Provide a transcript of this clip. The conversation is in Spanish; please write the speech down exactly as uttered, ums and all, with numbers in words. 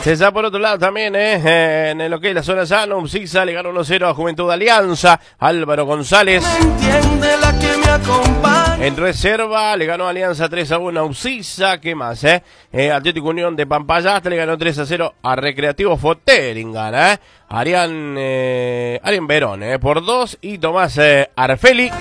Ya por otro lado también, eh, en lo que es la zona llana, Ucisa le ganó uno cero a Juventud de Alianza. Álvaro González la que me acompaña. en reserva le ganó Alianza tres a uno a Ucisa. ¿Qué más? Eh? Eh, Atlético Unión de Pampayaste le ganó tres a cero a Recreativo Foteringa. Eh? Arián, eh, Arián Verón eh, por dos y Tomás eh, Arfeli